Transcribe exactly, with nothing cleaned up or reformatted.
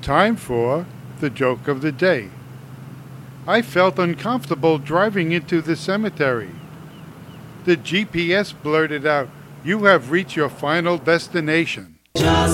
Time for the joke of the day. I felt uncomfortable driving into the cemetery. The G P S blurted out, "You have reached your final destination." Just